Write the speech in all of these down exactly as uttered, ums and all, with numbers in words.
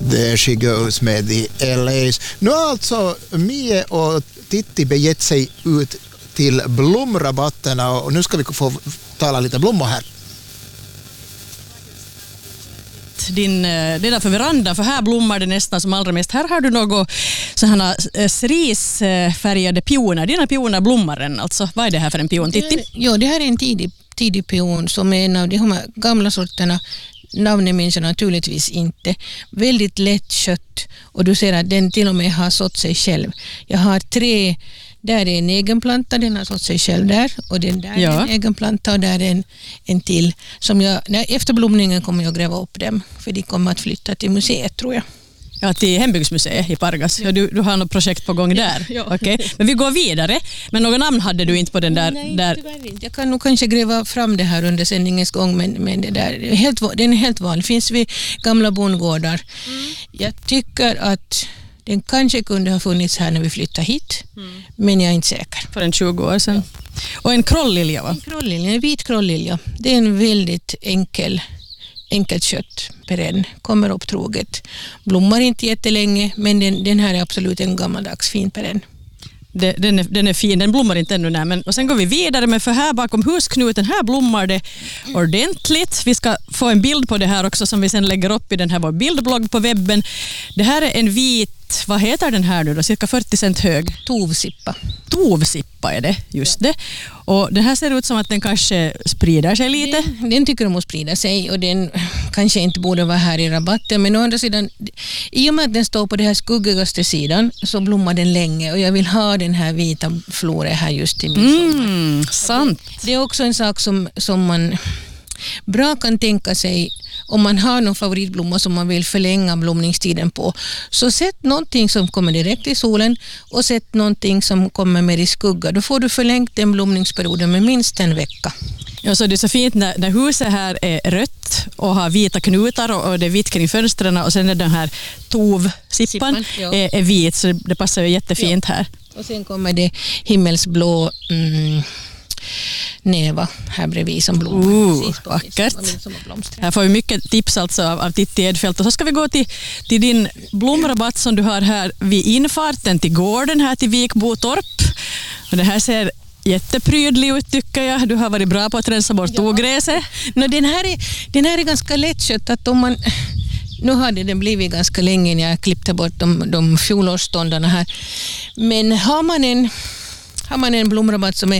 There she goes med The L A's. Nu har alltså Mie och Titti begett sig ut till blomrabatterna och nu ska vi få tala lite blommor här. Din, det är därför veranda, för här blommar det nästan som allra mest. Här har du något sådana cerisfärgade pioner. Dina pioner blommar än alltså. Vad är det här för en pion, Titti? Ja, det här är en tidig, tidig pion som är en av de här gamla sorterna. Namnet minns jag naturligtvis inte. Väldigt lätt kött och du ser att den till och med har sått sig själv. Jag har tre, där är en egen planta, den har sått sig själv där och den där ja. är en egen planta och där är en, en till. Som jag, när, efter blomningen kommer jag gräva upp dem för de kommer att flytta till museet tror jag. Ja, till Hembygdsmuseet i Pargas. Ja, du, du har något projekt på gång där. Ja. Okay. Men vi går vidare. Men någon namn hade du inte på den där? Nej, där... tyvärr inte. Jag kan nog kanske gräva fram det här under sändningens gång, men, men det där, helt, den är helt vanlig. Finns vid gamla bondgårdar. Mm. Jag tycker att den kanske kunde ha funnits här när vi flyttade hit, mm. men jag är inte säker. För en tjugo år sedan. Ja. Och en krollilja, va? En krollilja, en vit krollilja. Det är en väldigt enkel enkelt kött perenn, kommer upp troget. Blommar inte jättelänge, men den, den här är absolut en gammaldags fin perenn. Det, den, är, den är fin, den blommar inte ännu. Nej, men, och sen går vi vidare, men för här bakom husknuten, här blommar det ordentligt. Vi ska få en bild på det här också som vi sen lägger upp i den här vår bildblogg på webben. Det här är en vit, vad heter den här nu då? Cirka fyrtio cent hög. Tovsippa. Tovsippa är det, just det. Och den här ser ut som att den kanske sprider sig lite. Den, den tycker om att sprida sig och den kanske inte borde vara här i rabatten. Men å andra sidan, i och med att den står på den här skuggigaste sidan så blommar den länge och jag vill ha den här vita floran här just i midsommar. Mm, sant. Det är också en sak som, som man bra kan tänka sig om man har någon favoritblomma som man vill förlänga blomningstiden på. Så sätt någonting som kommer direkt i solen och sätt någonting som kommer mer i skugga. Då får du förlängt den blomningsperioden med minst en vecka. Ja, så det är så fint när, när huset här är rött och har vita knutar och, och det är vitt kring fönstren och sen är den här tovsippan ja. är, är vit så det, det passar ju jättefint ja. här. Och sen kommer det himmelsblå mm, neva här bredvid som blommar. Uh, vackert. Här får vi mycket tips alltså av, av Titti Edfeldt. Och så ska vi gå till, till din blomrabatt som du har här vid infarten till gården här till Vikbotorp. Och det här ser jätteprydlig ut tycker jag. Du har varit bra på att rensa bort ja. ogräset. No, den, här är, den här är ganska lättkött att om man... Nu hade den blivit ganska länge när jag klippte bort de, de fjolårsståndarna här. Men har man en... Har man en blomrabatt som är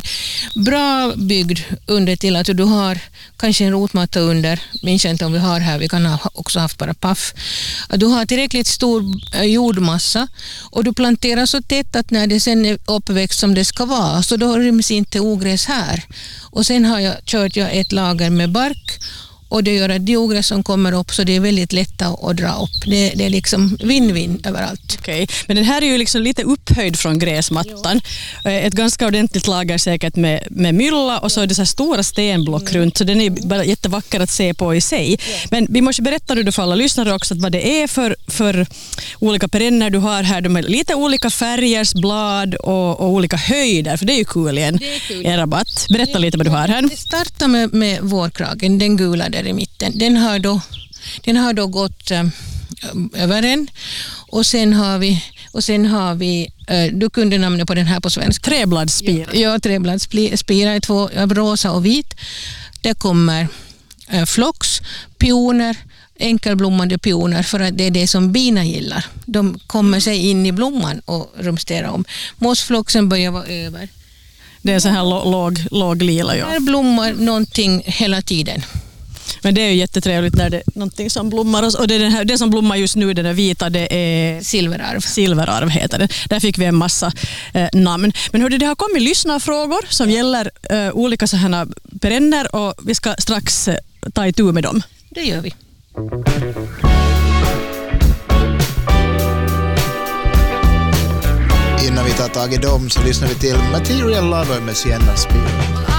bra byggd under till att du har kanske en rotmatta under, minns jag inte om vi har här, vi kan ha också haft bara paff. Att du har tillräckligt stor jordmassa och du planterar så tätt att när det sen är uppväxt som det ska vara så då ryms inte ogräs här. Och sen har jag kört jag ett lager med bark och det gör att de ogräs som kommer upp så det är väldigt lätt att dra upp. Det, det är liksom win-win överallt. Okej, okay. Men den här är ju liksom lite upphöjd från gräsmattan. Jo. Ett ganska ordentligt lager säkert med, med mylla och så är det så här stora stenblock mm. runt så den är bara jättevacker att se på i sig. Ja. Men vi måste berätta nu för alla lyssnare också att vad det är för, för olika perenner du har här. De är lite olika färgers, blad och, och olika höjder för det är ju kul i en, en rabatt. Berätta ja. lite vad du har här. Vi startar med, med vårkragen, den gula där i mitten. Den har då, den har då gått äh, över en och sen har vi och sen har vi äh, du kunde namnet på den här på svenska. Träbladsspira. Ja, träbladsspira är två, rosa och vit. Det kommer äh, flox, pioner, enkelblommande pioner för att det är det som bina gillar. De kommer sig in i blomman och rumsterar om. Mossfloxen börjar vara över. Det är så här låg, låg lila. Ja. Här blommar någonting hela tiden. Men det är ju jättetrevligt när det är någonting som blommar. Och det, är den här, det som blommar just nu, den där vita, det är silverarv. Silverarv heter det. Där fick vi en massa eh, namn. Men hörde, det har kommit lyssnarfrågor som ja. gäller eh, olika sådana perenner och vi ska strax eh, ta itu med dem. Det gör vi. Innan vi tar tag i dem så lyssnar vi till Material Lover med Sienna Spiel.